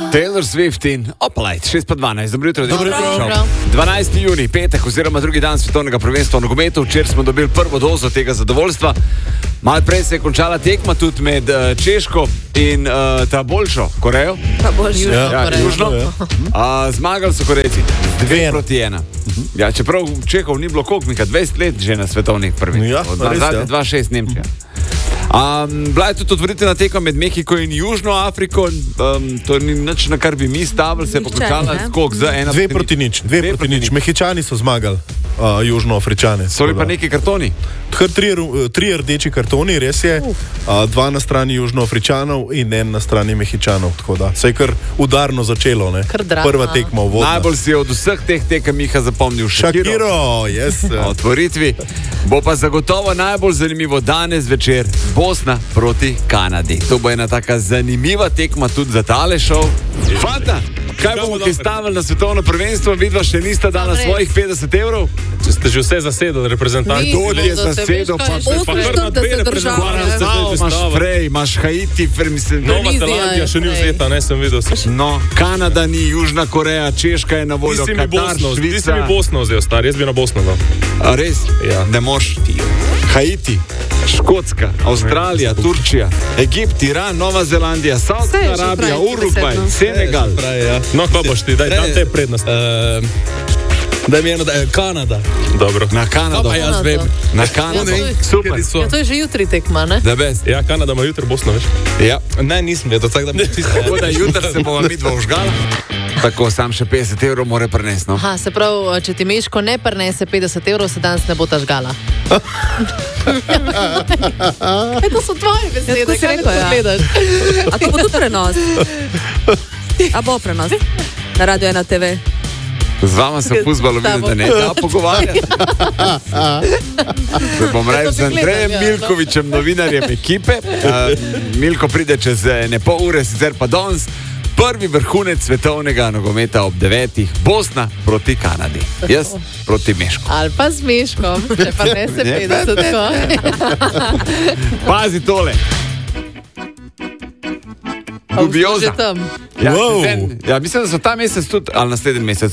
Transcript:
Taylor Swift in Opalite, 6:12, dobro jutro. Dobro jutro. 12. junij, petek oziroma drugi dan svetovnega prvenstva v nogometu. Včeraj smo dobili prvo dozo tega zadovoljstva. Malo prej se je končala tekma tudi med Češko in ta boljšo Korejo. Pa boljšo Južno. Zmagali so Korejci 2-1. Ja, čeprav Čehov ni bilo koliko, 20 let že na svetovnih prvenstvih. Ja, 2-6 Nemčija. Bila je tudi otvoritvena tekma med Mehiko in Južno Afriko. To ni nič, na kar bi mi stavili, se je pokončala skok za 2-0. 2-0. Mehičani so zmagali Južnoafričane. So li pa neki kartoni? Kar tri rdeči kartoni, res je. Dva na strani Južnoafričanov in en na strani Mehičanov. Tako da se je kar udarno začelo. Ne? Prva tekma uvodna. Najbolj si je od vseh teh tekem Miha zapomnil Shakiro. Yes. Na otvoritvi. Bo pa zagotovo najbolj zanimivo danes večer. Bosna proti Kanadi. To bo ena taka zanimiva tekma tudi za tale šov. Fanta, kaj bomo kaj stavili na svetovno prvenstvo? Vidva še nista dala svojih 50 evrov. Če ste že vse zasedali, reprezentanti. Kdo je zasedal? Imaš Frej, imaš Haiti, mislim. Nova Zelandija še ni vzeta, ne sem videl. No, Kanada ni, Južna Koreja, Češka je na voljo, Katar, Švica. Ti si mi Bosno vzel, star, jaz bi na Bosno dal. A res? Ja. Ne moš. Haiti, Škotska, Avstralija, Turčija, Egipt, Iran, Nova Zelandija, Saudska Arabija, Urugvaj, Senegal. No, ko boš ti, daj, tam te prednost. Daj mi eno, da je Kanada. Dobro. Na Kanado. Pa jaz vem. Na Kanado. Super. Ja, to je že jutri tekma, ne? Da best. Ja, Kanada ima jutri Bosno, veš? Ja. Ne, nisem vedel, tako da mi čisto. Tako da jutri se bomo midva užgala. Tako, sam še 50 evrov more prinesti, no? Aha, se pravi, če ti Meško ne prinese 50 evrov, se danes ne bo ta žgala. To so tvoje besede, kaj ne gledaš. A to bo tudi prenos? A bo prenos? Na Radio 1 TV. Z vama se v fuzbalu vidi, da ne da pogovarjati. Se bom rekel z Andrejem Milkovičem, novinarjem ekipe. Milko pride čez ne pol ure, sicer pa danes. Prvi vrhunec svetovnega nogometa ob 9. Bosna proti Kanadi. Jaz proti Meško. Ali pa z Meškom, če pa ne se 50. Pazi tole. Dubioza. Že tam. Ja, mislim, da so ta mesec tudi, ali naslednji mesec.